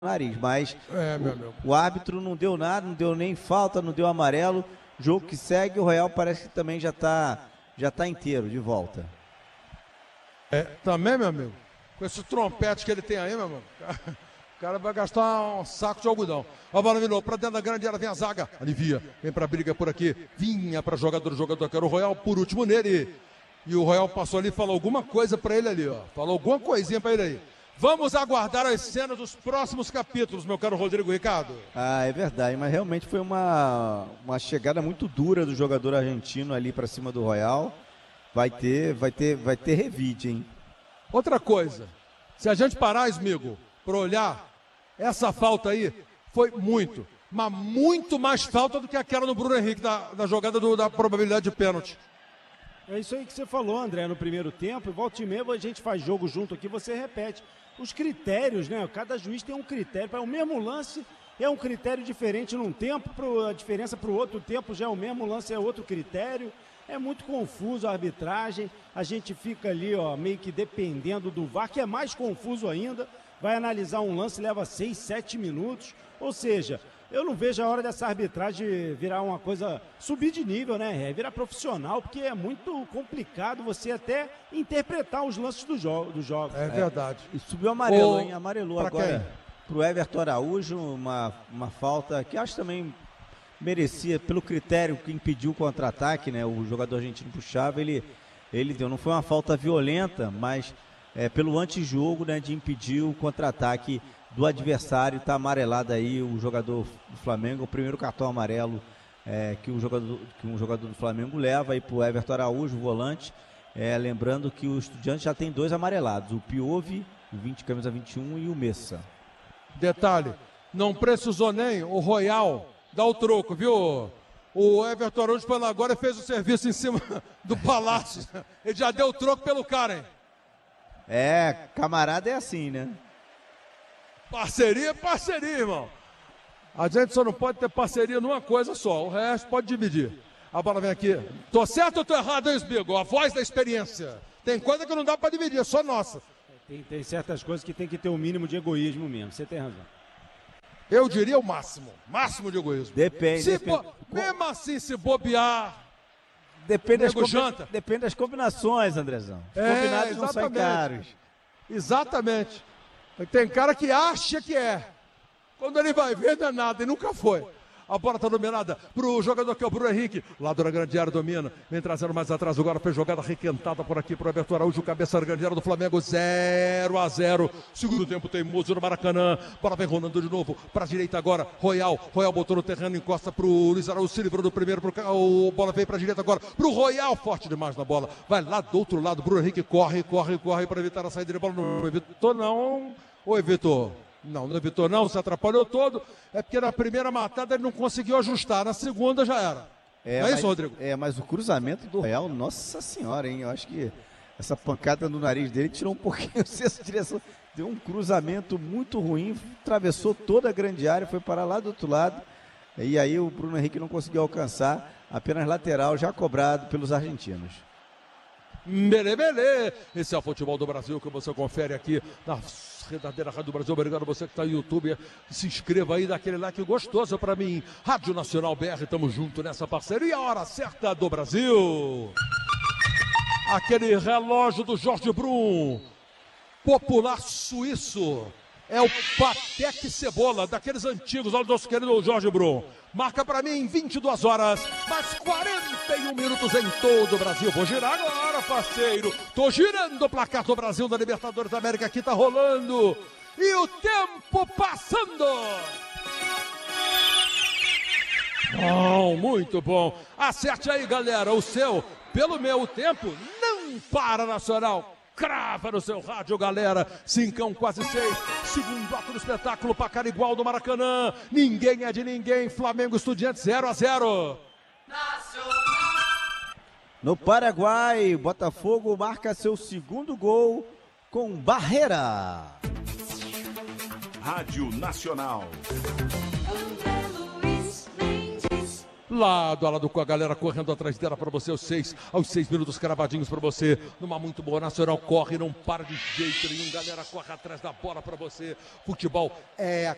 nariz, mas meu amigo. o árbitro não deu nada, não deu nem falta, não deu amarelo. Jogo que segue, o Royal parece que também já tá inteiro, de volta. Também, meu amigo, com esse trompete que ele tem aí, meu amigo, o cara vai gastar um saco de algodão. A bola virou pra dentro da grande área, vem a zaga, alivia, vem pra briga por aqui, vinha pra jogador que era o Royal, por último nele. E o Royal passou ali e falou alguma coisa pra ele ali, ó. Falou alguma coisinha pra ele aí. Vamos aguardar as cenas dos próximos capítulos, meu caro Rodrigo Ricardo. Ah, é verdade, mas realmente foi uma chegada muito dura do jogador argentino ali pra cima do Royal. Vai ter revide, hein? Outra coisa, se a gente parar, Smigo, pra olhar, essa falta aí foi muito mais falta do que aquela no Bruno Henrique, da jogada da probabilidade de pênalti. É isso aí que você falou, André, no primeiro tempo. E volta e meia a gente faz jogo junto aqui, você repete. Os critérios, né? Cada juiz tem um critério. Para o mesmo lance é um critério diferente num tempo, a diferença para o outro tempo já é o mesmo lance, é outro critério. É muito confuso a arbitragem. A gente fica ali, ó, meio que dependendo do VAR, que é mais confuso ainda. Vai analisar um lance, leva 6, 7 minutos. Ou seja, eu não vejo a hora dessa arbitragem virar uma coisa, subir de nível, né? Virar profissional, porque é muito complicado você até interpretar os lances do jogo. É verdade. E subiu amarelo, hein? Amarelou pra agora quem? pro Everton Araújo, uma falta que acho também merecia, pelo critério que impediu o contra-ataque, né? O jogador argentino puxava, ele deu. Não foi uma falta violenta, mas pelo antijogo, né? De impedir o contra-ataque do adversário. Tá amarelado aí o jogador do Flamengo, o primeiro cartão amarelo que um jogador do Flamengo leva aí pro Everton Araújo, o volante. Lembrando que o Estudiantes já tem 2 amarelados, o Piove, o camisa 21, e o Messa. Detalhe, não precisou nem o Royal dar o troco, viu? O Everton Araújo foi lá agora e fez o serviço em cima do Palácio. Ele já deu o troco pelo cara, hein? Camarada é assim, né? Parceria é parceria, irmão. A gente só não pode ter parceria numa coisa só, o resto pode dividir. A bola vem aqui. Tô certo ou tô errado, hein, Sbigo? A voz da experiência. Tem coisa que não dá pra dividir, é só nossa. Tem certas coisas que tem que ter um mínimo de egoísmo mesmo, você tem razão. Eu diria o máximo de egoísmo. Depende. Mesmo assim, se bobear... Depende janta. Depende das combinações, Andrezão. Os combinados não são caros. Exatamente. Tem cara que acha que é. Quando ele vai ver, não é nada, e nunca foi. A bola está dominada pro jogador que é o Bruno Henrique. Lado da grande área domina. Vem trazendo mais atrás. Agora foi jogada requentada por aqui pro Everton Araújo. Cabeça da grande área do Flamengo. 0-0. Segundo tempo teimoso no Maracanã. Bola vem rolando de novo. Pra direita agora. Royal botou no terreno. Encosta pro Luiz Araújo. Se livrou do primeiro. O bola vem pra direita agora. Pro Royal. Forte demais na bola. Vai lá do outro lado. Bruno Henrique corre para evitar a saída de bola. Não evitou, não. Ou evitou? Não evitou não, se atrapalhou todo. É porque na primeira matada ele não conseguiu ajustar, na segunda já era. É isso, Rodrigo? Mas o cruzamento do Real, nossa senhora, hein? Eu acho que essa pancada no nariz dele tirou um pouquinho o senso de direção. Deu um cruzamento muito ruim, atravessou toda a grande área, foi parar lá do outro lado. E aí o Bruno Henrique não conseguiu alcançar, apenas lateral, já cobrado pelos argentinos. Belê. Esse é o Futebol do Brasil que você confere aqui na verdadeira Rádio do Brasil. Obrigado a você que está no YouTube. Se inscreva aí, dá aquele like gostoso para mim. Rádio Nacional BR, estamos juntos nessa parceria. A hora certa do Brasil. Aquele relógio do Jorge Brum, popular suíço. É o Patek Cebola, daqueles antigos, olha o nosso querido Jorge Brum. Marca para mim 22 horas, mais 41 minutos em todo o Brasil. Vou girar agora, parceiro. Tô girando o placar do Brasil da Libertadores da América. Aqui tá rolando. E o tempo passando. Bom, muito bom. Acerte aí, galera. O seu, pelo meu tempo, não para, Nacional. Crava no seu rádio, galera. 5, quase 6. Segundo ato do espetáculo, placar igual do Maracanã. Ninguém é de ninguém. Flamengo Estudiantes 0-0. No Paraguai, Botafogo marca seu segundo gol com Barreira. Rádio Nacional. Lado a lado com a galera correndo atrás dela para você, aos 6 minutos cravadinhos para você, numa muito boa. Nacional corre, não para de jeito nenhum, galera corre atrás da bola para você. Futebol é